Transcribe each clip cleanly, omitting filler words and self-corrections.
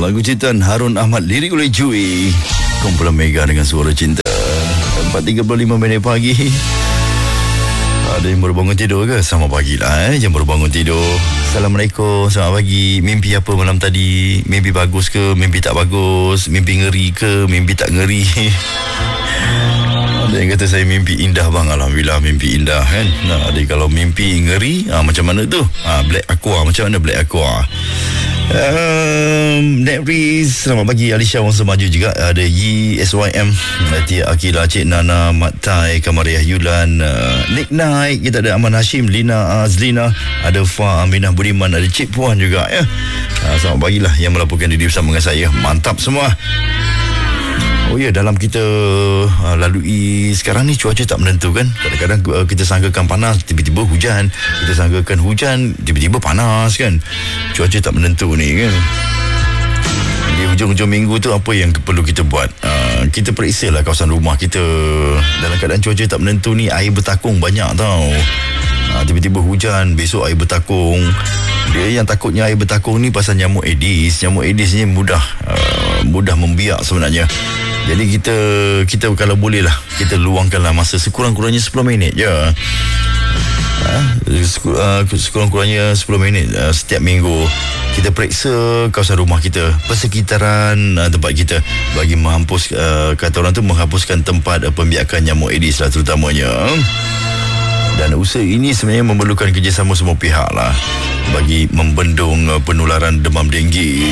Lagu ciptaan Harun Ahmad, lirik oleh Jui. Kumpulan Mega dengan Suara Cinta. 4.35 minit pagi. Ada yang baru bangun tidur ke? Selamat pagi lah yang baru bangun tidur. Assalamualaikum, selamat pagi. Mimpi apa malam tadi? Mimpi bagus ke? Mimpi tak bagus? Mimpi ngeri ke? Mimpi tak ngeri? Ada yang kata saya mimpi indah bang. Alhamdulillah mimpi indah kan. Nah, ada kalau mimpi ngeri, macam mana tu? Black Aqua, macam mana Black Aqua? Netris, selamat pagi. Alisha Wangsa Maju juga. Ada Yi SYM, Tia Akila, Cik Nana, Mat Tai, Kamariah Yulan, Nick Naik. Kita ada Aman Hashim, Lina Azlina, ada Fa Aminah Budiman, ada Cik Puan juga ya. Selamat pagi lah yang melaporkan diri bersama dengan saya. Mantap semua. Oh ya, dalam kita lalui sekarang ni cuaca tak menentu kan. Kadang-kadang kita sangkakan panas, tiba-tiba hujan. Kita sangkakan hujan, tiba-tiba panas kan. Cuaca tak menentu ni kan. Di hujung-hujung minggu tu apa yang perlu kita buat? Kita periksa lah kawasan rumah kita. Dalam keadaan cuaca tak menentu ni, air bertakung banyak tau. Tiba-tiba hujan, besok air bertakung. Dia yang takutnya air bertakung ni pasal nyamuk Aedes. Nyamuk Aedes ni mudah membiak sebenarnya. Jadi kita kalau boleh lah, kita luangkanlah masa sekurang-kurangnya 10 minit je. Sekurang-kurangnya 10 minit setiap minggu. Kita periksa kawasan rumah kita, persekitaran tempat kita, bagi menghapus, kata orang tu, menghapuskan tempat pembiakan nyamuk Aedes lah terutamanya. Dan usaha ini sebenarnya memerlukan kerjasama semua pihak lah bagi membendung penularan demam denggi.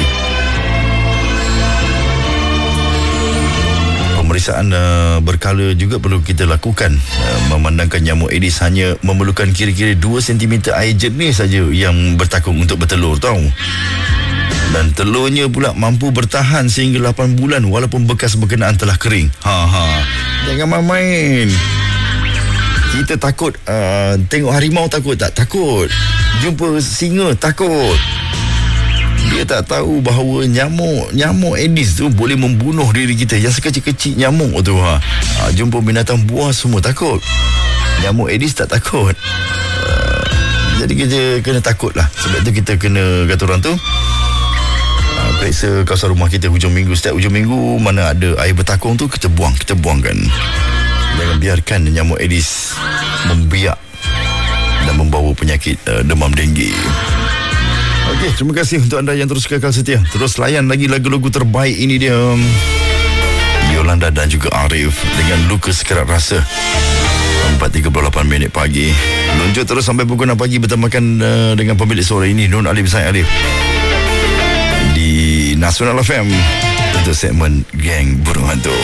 Pemeriksaan berkala juga perlu kita lakukan. Memandangkan nyamuk Aedes hanya memerlukan kira-kira 2 cm air jernih saja yang bertakung untuk bertelur tau. Dan telurnya pula mampu bertahan sehingga 8 bulan walaupun bekas berkenaan telah kering. Jangan main-main. Kita takut tengok harimau, takut tak? Takut. Jumpa singa, takut. Dia tak tahu bahawa nyamuk Aedes tu boleh membunuh diri kita. Yang sekecil-kecil nyamuk tu jumpa binatang buas semua takut. Nyamuk Aedes tak takut. Jadi kita kena takut lah. Sebab tu kita kena, kata orang tu, periksa kawasan rumah kita hujung minggu. Setiap hujung minggu mana ada air bertakung tu, kita buangkan. Jangan biarkan nyamuk Aedes membiak dan membawa penyakit demam denggi. Okey, terima kasih untuk anda yang terus kekal setia. Terus layan lagi lagu-lagu terbaik ini dia. Yolanda dan juga Arif dengan Luka Sekerat Rasa. 4.38 minit pagi. Lonjok terus sampai pukul 6 pagi bertemakan dengan pemilik suara ini, Nun Alif Zaid Alif, di Nasional FM untuk segmen Geng Burung Hantu.